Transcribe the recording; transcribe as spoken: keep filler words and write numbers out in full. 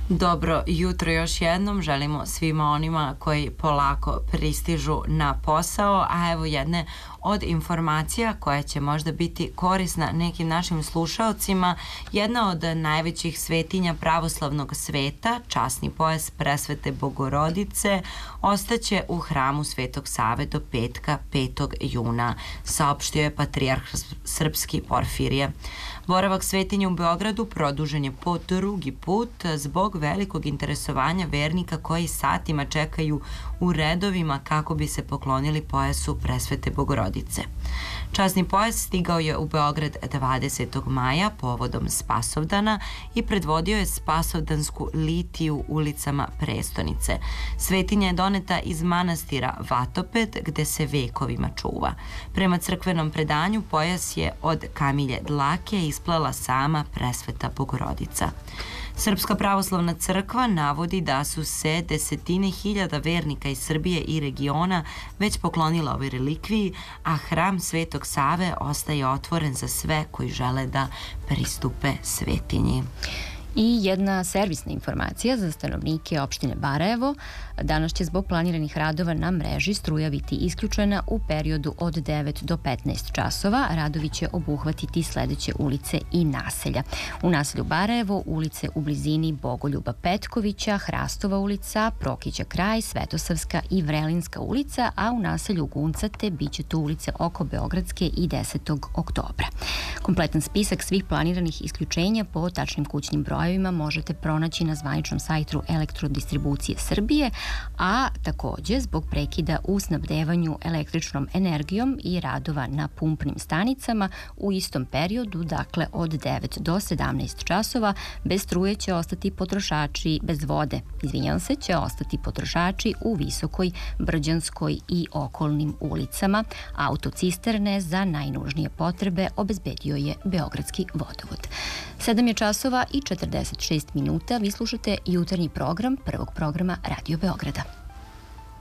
Dobro jutro još jednom, želimo svima onima koji polako pristižu na posao, a evo jedne od informacija koja će možda biti korisna nekim našim slušaocima. Jedna od najvećih svetinja pravoslavnog sveta, časni pojas Presvete Bogorodice, ostaće u hramu Svetog Save do petka petog juna, saopštio je patrijarh srpski Porfirije. Boravak svetinje u Beogradu produžen je po drugi put zbog velikog interesovanja vernika koji satima čekaju u redovima kako bi se poklonili pojasu Presvete Bogorodice. Časni pojas stigao je u Beograd dvadesetog maja povodom Spasovdana i predvodio je Spasovdansku litiju ulicama prestonice. Svetinja je doneta iz manastira Vatoped, gde se vekovima čuva. Prema crkvenom predanju pojas je od kamilje dlake isplala sama Presveta Bogorodica. Srpska pravoslavna crkva navodi da su se desetine hiljada vernika iz Srbije i regiona već poklonila ovoj relikviji, a hram Svetog Save ostaje otvoren za sve koji žele da pristupe svetinji. I jedna servisna informacija za stanovnike opštine Barajevo. Danas će zbog planiranih radova na mreži struja biti isključena u periodu od devet do petnaest časova. Radovi će obuhvatiti sledeće ulice i naselja. U naselju Barajevo ulice u blizini Bogoljuba Petkovića, Hrastova ulica, Prokića kraj, Svetosavska i Vrelinska ulica, a u naselju Guncate biće tu ulice oko Beogradske i desetog oktobra. Kompletan spisak svih planiranih isključenja po tačnim kućnim brojevima možete pronaći na zvaničnom sajtu Elektrodistribucije Srbije, a takođe zbog prekida u snabdevanju električnom energijom i radova na pumpnim stanicama u istom periodu, dakle od devet do sedamnaest časova, bez struje će ostati potrošači, bez vode, izvinjam se, će ostati potrošači u Visokoj, Brđanskoj i okolnim ulicama. Autocisterne za najnužnije potrebe obezbedio je Beogradski vodovod. Sedam je časova i četrdeset šest minuta. Vi slušate jutarnji program prvog programa Radio Beograda.